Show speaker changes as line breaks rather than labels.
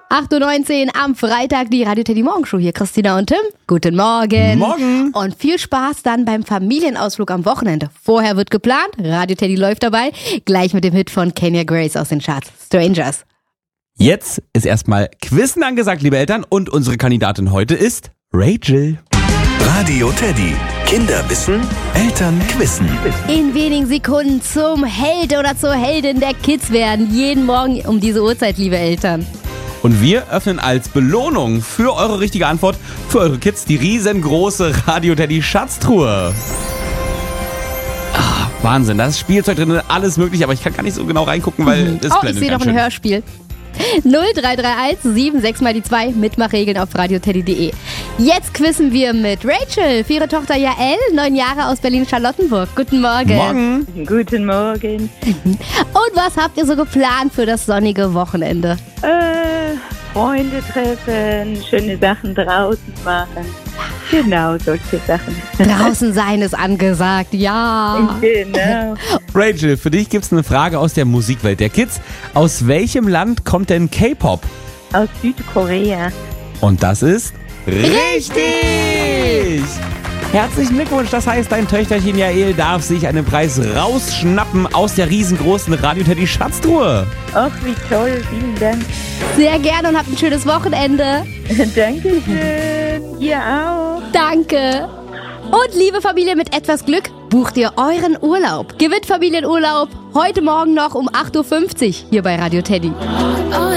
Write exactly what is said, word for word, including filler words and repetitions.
acht Uhr neunzehn am Freitag, die Radio Teddy Morgenshow. Hier Christina und Tim. Guten Morgen.
Morgen.
Und viel Spaß dann beim Familienausflug am Wochenende. Vorher wird geplant, Radio Teddy läuft dabei, gleich mit dem Hit von Kenya Grace aus den Charts, Strangers.
Jetzt ist erstmal Quizzen angesagt, liebe Eltern. Und unsere Kandidatin heute ist Rachel.
Radio Teddy. Kinder wissen, Eltern quizzen.
In wenigen Sekunden zum Held oder zur Heldin der Kids werden. Jeden Morgen um diese Uhrzeit, liebe Eltern.
Und wir öffnen als Belohnung für eure richtige Antwort, für eure Kids, die riesengroße Radio Teddy Schatztruhe. Ah, Wahnsinn, da ist Spielzeug drin, alles möglich, aber ich kann gar nicht so genau reingucken, weil das
Oh, ich
blendet
sehe
ganz
noch ein
schön.
Hörspiel. null drei drei eins sieben sechs mal die zwei Mitmachregeln auf radioteddy punkt de. Jetzt quizzen wir mit Rachel für ihre Tochter Jael, neun Jahre aus Berlin-Charlottenburg. Guten Morgen.
Morgen.
Guten Morgen.
Und was habt ihr so geplant für das sonnige Wochenende?
Äh, Freunde treffen, schöne Sachen draußen machen. Genau, solche Sachen.
Draußen sein ist angesagt, ja.
Genau.
Rachel, für dich gibt's eine Frage aus der Musikwelt der Kids. Aus welchem Land kommt denn K-Pop?
Aus Südkorea.
Und das ist richtig! Herzlichen Glückwunsch, das heißt, dein Töchterchen Jael darf sich einen Preis rausschnappen aus der riesengroßen Radio Teddy Schatztruhe.
Ach, wie toll, vielen Dank.
Sehr gerne und habt ein schönes Wochenende.
Dankeschön. Ihr auch.
Danke. Und liebe Familie, mit etwas Glück bucht ihr euren Urlaub. Gewinnt Familienurlaub heute Morgen noch um acht Uhr fünfzig hier bei Radio Teddy.